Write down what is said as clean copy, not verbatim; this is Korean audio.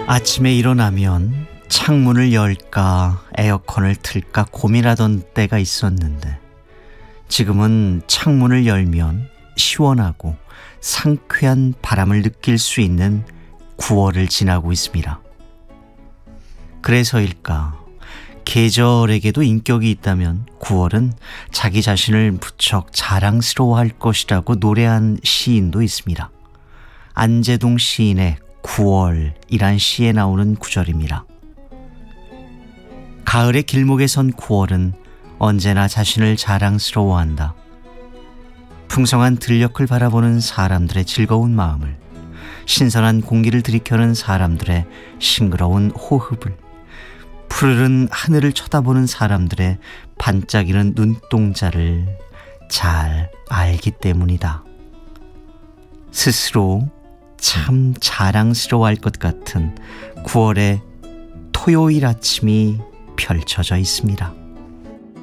아침에 일어나면 창문을 열까 에어컨을 틀까 고민하던 때가 있었는데 지금은 창문을 열면 시원하고 상쾌한 바람을 느낄 수 있는 9월을 지나고 있습니다. 그래서일까 계절에게도 인격이 있다면 9월은 자기 자신을 무척 자랑스러워할 것이라고 노래한 시인도 있습니다. 안재동 시인의 9월이란 시에 나오는 구절입니다. 가을의 길목에 선 9월은 언제나 자신을 자랑스러워한다. 풍성한 들녘을 바라보는 사람들의 즐거운 마음을, 신선한 공기를 들이켜는 사람들의 싱그러운 호흡을, 푸르른 하늘을 쳐다보는 사람들의 반짝이는 눈동자를 잘 알기 때문이다. 스스로 참 자랑스러워할 것 같은 9월의 토요일 아침이 펼쳐져 있습니다.